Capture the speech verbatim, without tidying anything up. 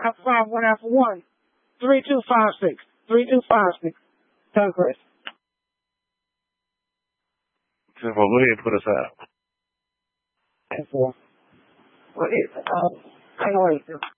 Alpha five, one Alpha one. Three two five six. Three two five six. Tell Chris. Well, go ahead and put us out. Four. What is it? Uh, hang on.